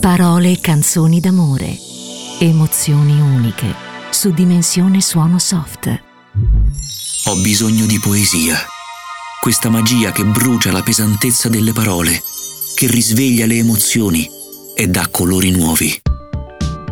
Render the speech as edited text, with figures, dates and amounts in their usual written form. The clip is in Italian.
Parole e canzoni d'amore, emozioni uniche, su Dimensione Suono Soft. Ho bisogno di poesia, questa magia che brucia la pesantezza delle parole, che risveglia le emozioni e dà colori nuovi.